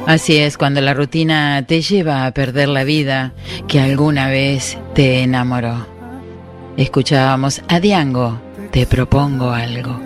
Así es, cuando la rutina te lleva a perder la vida que alguna vez te enamoró. Escuchábamos a Diango, Te propongo algo.